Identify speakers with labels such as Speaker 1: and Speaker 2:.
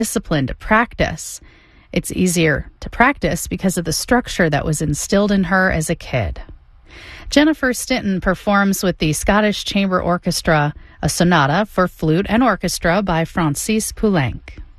Speaker 1: discipline to practice. It's easier to practice because of the structure that was instilled in her as a kid. Jennifer Stinton performs with the Scottish Chamber Orchestra a sonata for flute and orchestra by Francis Poulenc.